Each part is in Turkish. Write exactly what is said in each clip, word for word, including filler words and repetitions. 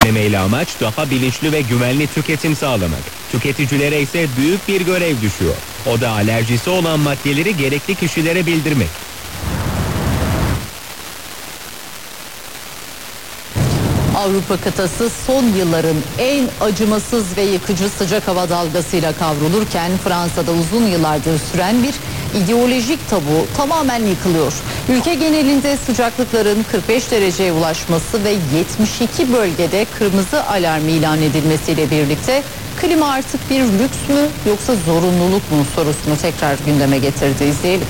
düzenlemeyle amaç daha bilinçli ve güvenli tüketim sağlamak. Tüketicilere ise büyük bir görev düşüyor. O da alerjisi olan maddeleri gerekli kişilere bildirmek. Avrupa kıtası son yılların en acımasız ve yıkıcı sıcak hava dalgasıyla kavrulurken Fransa'da uzun yıllardır süren bir ideolojik tabu tamamen yıkılıyor. Ülke genelinde sıcaklıkların kırk beş dereceye ulaşması ve yetmiş iki bölgede kırmızı alarm ilan edilmesiyle birlikte klima artık bir lüks mü yoksa zorunluluk mu sorusunu tekrar gündeme getirdi. İzleyelim.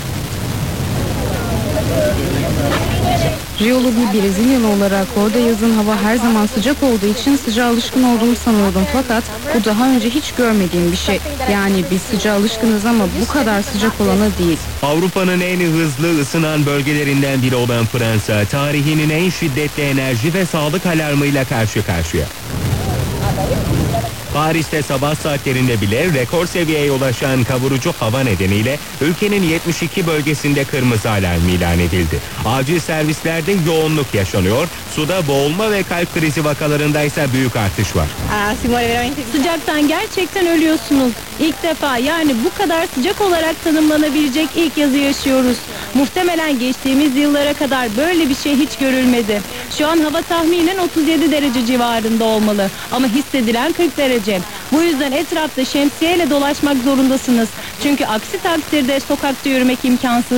Riolu bir Brezilyalı olarak orada yazın hava her zaman sıcak olduğu için sıcağa alışkın olduğumu sanıyordum, fakat bu daha önce hiç görmediğim bir şey. Yani biz sıcağa alışkınız ama bu kadar sıcak olanı değil. Avrupa'nın en hızlı ısınan bölgelerinden biri olan Fransa, tarihinin en şiddetli enerji ve sağlık alarmıyla karşı karşıya. Paris'te sabah saatlerinde bile rekor seviyeye ulaşan kavurucu hava nedeniyle ülkenin yetmiş iki bölgesinde kırmızı alarm ilan edildi. Acil servislerde yoğunluk yaşanıyor. Suda boğulma ve kalp krizi vakalarında ise büyük artış var. Sıcaktan gerçekten ölüyorsunuz. İlk defa, yani bu kadar sıcak olarak tanımlanabilecek ilk yazı yaşıyoruz. Muhtemelen geçtiğimiz yıllara kadar böyle bir şey hiç görülmedi. Şu an hava tahminen otuz yedi derece civarında olmalı ama hissedilen kırk derece. Bu yüzden etrafta şemsiyeyle dolaşmak zorundasınız. Çünkü aksi takdirde sokakta yürümek imkansız.